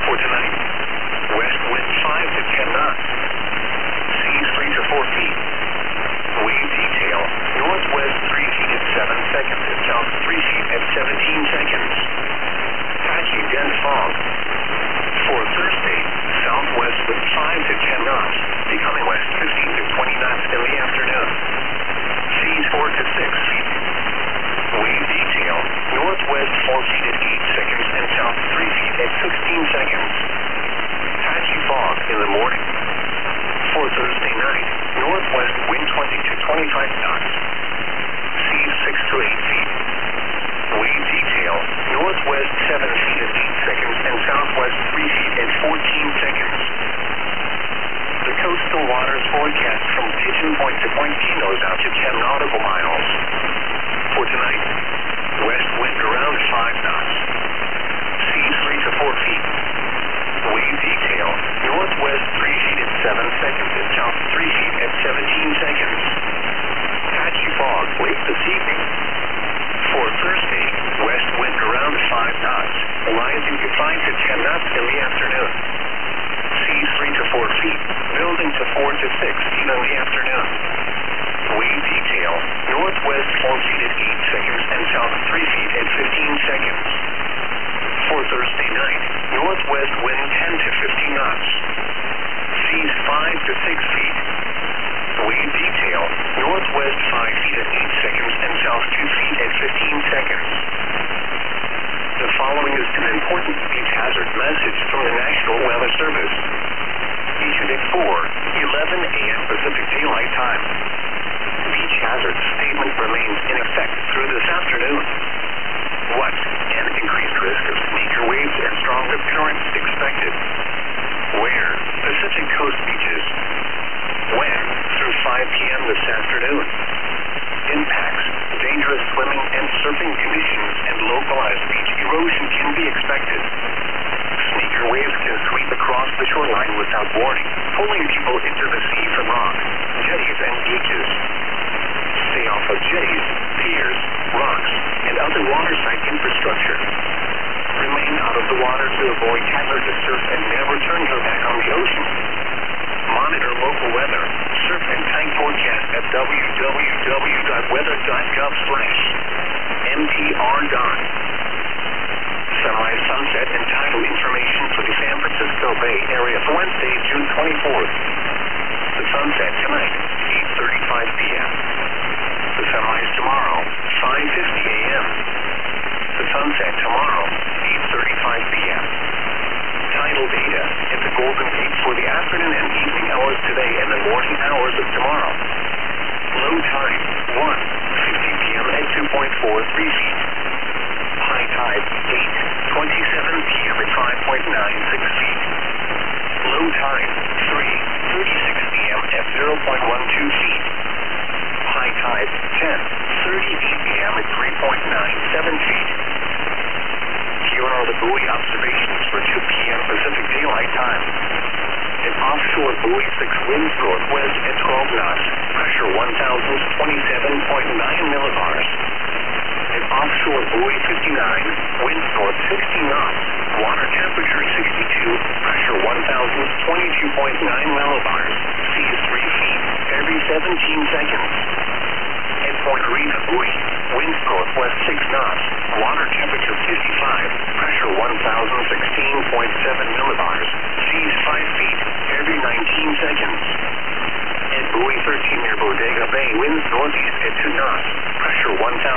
For tonight, west wind 5 to 10 knots. Seas 3 to 4 feet. Wave detail, northwest 3 feet at 7 seconds and south 3 feet at 17 seconds. Patchy dense fog. For Thursday, southwest wind 5 to 10 knots, becoming west 15 to 20 knots in the afternoon. Seas 4 to 6 feet. Wave detail, northwest 4 feet at 8 seconds and south 3 feet at 16 seconds. Patchy fog in the morning. For Thursday night, northwest wind 20 to 25 knots. Seas 6 to 8 feet. Wave detail, northwest 7 feet at 8 seconds and southwest 3 feet at 14 seconds. The coastal waters forecast from Pigeon Point to Point Pinos out to 10 nautical miles. For tonight, west wind around 5 knots. Seas 3 to 4 feet. Wave detail, northwest 3 feet at 7 seconds and south 3 feet at 17 seconds. Patchy fog late this evening. For Thursday, west wind around 5 knots, rising to 5 to 10 knots in the afternoon. Seas 3 to 4 feet, building to 4 to 6 feet in the afternoon. Wave detail, northwest 4 feet at 8 seconds and south 3 feet at 15 seconds. For Thursday night, northwest wind 10 to 15 knots. Seas 5 to 6 feet. Wave detail, northwest 5 feet at 8 seconds and south 2 feet at 15 seconds. The following is an important beach hazard message from the National Weather Service. Issued at 4:11 a.m. Pacific Daylight Time. Beach hazard statement remains in effect through this afternoon. What? An increased risk of sneaker waves and stronger currents expected. Where? Pacific Coast beaches. When? Through 5 p.m. this afternoon. Impacts, dangerous swimming and surfing conditions, and localized beach erosion can be expected. Sneaker waves can sweep across the shoreline without warning, pulling people into the sea from rock, jetties, and beaches. Stay off of jetties, piers, rocks, and other waterside infrastructure. Remain out of the water to avoid hazardous surf and never turn your back on the ocean. Monitor local weather, surf and tide forecast at www.weather.gov/MTR. Sunrise, sunset, and tidal information for the San Francisco Bay Area for Wednesday, June 24th. The sunset tonight, 8:35 p.m. The sunrise tomorrow, 5:50 a.m. The sunset tomorrow, 8:35 p.m. Tidal data at the Golden Gate for the afternoon and evening hours today and the morning hours of tomorrow. Low tide, 1:50 p.m. at 2.43 feet. High tide, 8:27 p.m. at 5.96 feet. Low tide, 3:36 p.m. at 0.12 feet. High tide, 10:38 p.m. at 3.97 feet. Here are the buoy observations for 2 p.m. Pacific Daylight Time. An offshore buoy 6 winds northwest at 12 knots, pressure 1,027.9 millibars. An offshore buoy 59, winds north 60 knots, water temperature 62, pressure 1,022.9 millibars, seas 3 feet every 17 seconds. At Point Riva buoy, winds northwest 6 knots, water temperature 55, pressure 1,016.7 millibars, seas 5 feet every 19 seconds. At buoy 13 near Bodega Bay, winds northeast at 2 knots, pressure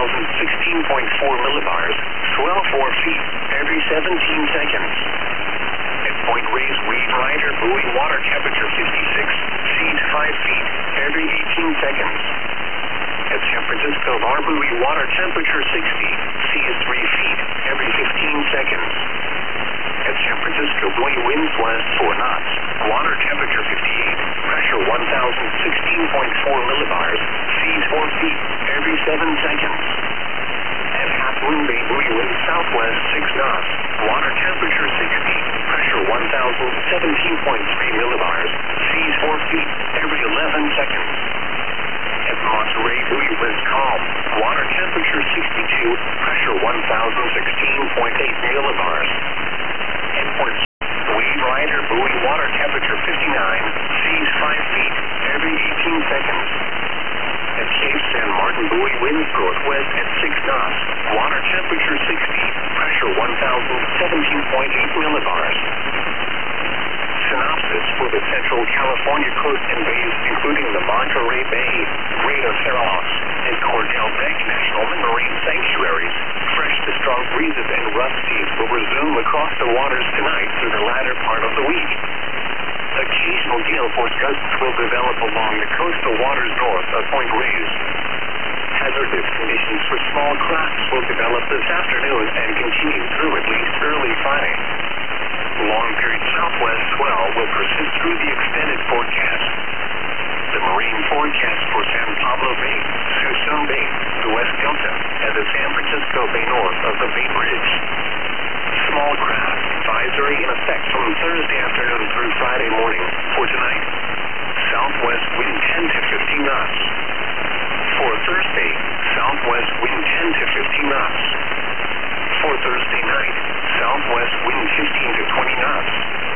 1,016.4 millibars, swell 4 feet every 17 seconds. At Point Reyes Weed Rider buoy, water temperature 56, seas 5 feet every 18 seconds. At San Francisco Bar buoy, water temperature 60, seas 3 feet every 15 seconds. At San Francisco buoy, winds west 4 knots, water temperature 58, pressure 1,016.4 millibars, seas 4 feet every 7 seconds. At Half Moon Bay buoy, winds southwest 6 knots, water temperature 60, pressure 1,017.3 millibars, seas 4 feet every 11 seconds. At Monterey buoy, winds calm, water temperature 62, pressure 1,016.8 millibars. At Point millibars. Synopsis for the Central California coast and bays, including the Monterey Bay, Greater Fairlawn, and Cordell Bank National Marine Sanctuaries. Fresh to strong breezes and rough seas will resume across the waters tonight through the latter part of the week. Occasional gale force gusts will develop along the coastal waters north of Point Reyes. Hazardous conditions for small crafts will develop this afternoon and continue through at least early Friday. Long-period southwest swell will persist through the extended forecast. The marine forecast for San Pablo Bay, Suisun Bay, the West Delta, and the San Francisco Bay north of the Bay Bridge. Small craft advisory in effect from Thursday afternoon through Friday morning. For tonight, southwest wind 10 to 15 knots. For Thursday, southwest wind 10 to 15 knots. For Thursday night, southwest wind 15 to 20 knots.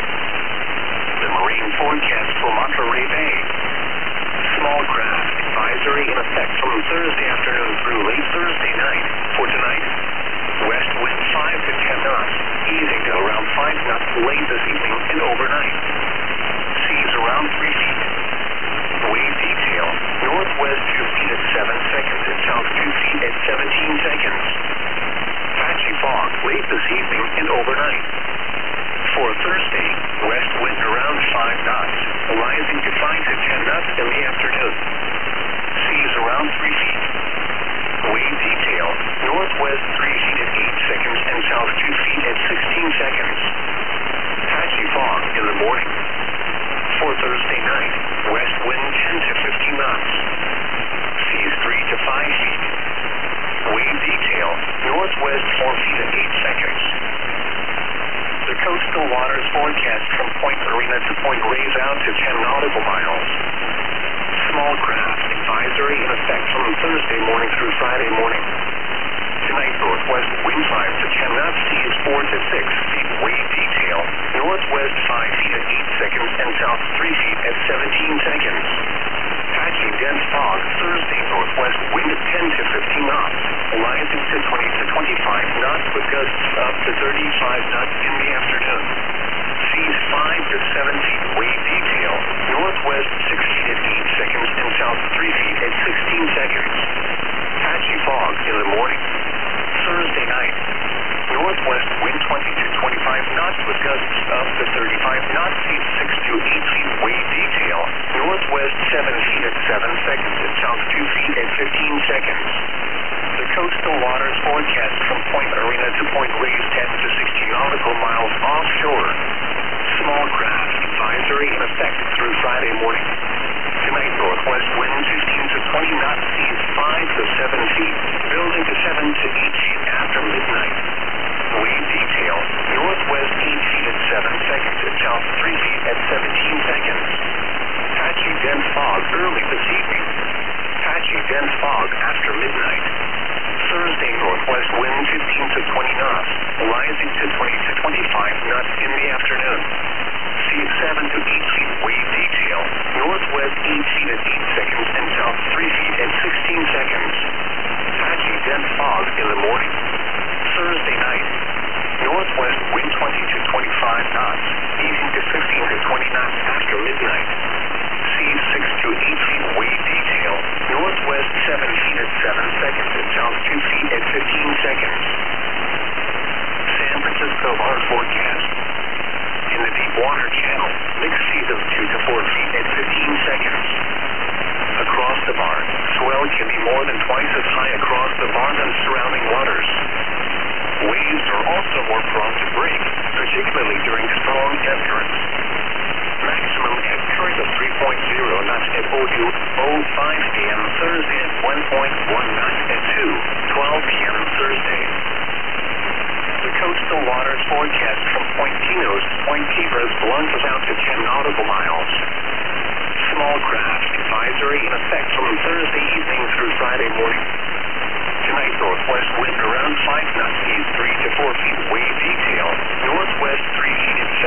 The marine forecast for Monterey Bay. Small craft advisory in effect from Thursday afternoon through late Thursday night. For tonight, west wind 5 to 10 knots, easing to around 5 knots late this evening and overnight. Seas around 3 feet. Wave detail, northwest 2 feet at 7 seconds and south 2 feet at 17 seconds. Patchy fog late this evening and overnight. For Thursday, west wind around 5 knots, rising to 5 to 10 knots in the afternoon. Seas around 3 feet. Wave detail, northwest 3 feet at 8 seconds and south 2 feet at 16 seconds. Patchy fog in the morning. For Thursday night, west wind 10 to 15 knots. Seas 3 to 5 feet. Wave detail, northwest 4 feet at 8 seconds. The coastal waters forecast from Point Marina to Point Reyes out to 10 nautical miles. Small craft advisory in effect from Thursday morning through Friday morning. Tonight, northwest wind 5 to 10 knots, seas 4 to 6 feet. Wave detail, northwest 5 feet at 8 seconds and south 3 feet at 17 seconds. Patchy dense fog, Thursday, northwest wind 10 to 15 knots, rising to 20 to 25 knots with gusts up to 35 knots in the afternoon. Seas 5 to 7 feet. Wave detail, northwest 6 feet at 8 seconds and south 3 feet at 16 seconds. Patchy fog in the morning. Thursday night, northwest wind 20 to 25 knots with gusts up to 35 knots, seas 6 to 8 feet. Wave detail, northwest 7 feet at 7 seconds and south 2 feet at 15 seconds. The coastal waters forecast from Point Marina to Point Reyes 10 to 16 nautical miles offshore. Small craft advisory in effect through Friday morning. Tonight, northwest wind 15 to 20 knots, seas 5 to 7 feet, building to 7 to 8 feet after midnight. Wave detail, northwest 8 feet at 7 seconds and south 3 feet at 17 seconds. Patchy dense fog early this evening. Patchy dense fog after midnight. Thursday, northwest wind 15 to 20 knots, rising to 20 to 25 knots in the afternoon. Seas 7 to 8 feet. Wave detail, northwest 8 feet at 8 seconds and south 3 feet at 16 seconds. Patchy dense fog in the morning. Thursday night, northwest wind 20 to 25 knots, easing to 15 to 20 knots after midnight. Seas 6 to 8 feet. Wave detail, northwest 7 feet at 7 seconds and south 2 feet at 15 seconds. San Francisco bar forecast. In the deep water channel, mixed seas of 2 to 4 feet at 15 seconds. Across the bar, swell can be more than twice as high across the bar than surrounding waters. Waves are also more prone to break, particularly during strong ebb currents. Maximum ebb current of 3.0 knots at 02:05 p.m. Thursday and 1.1 knots at 2:12 p.m. Thursday. The coastal waters forecast from Point Pinos to Point Kibras plunges out to 10 nautical miles.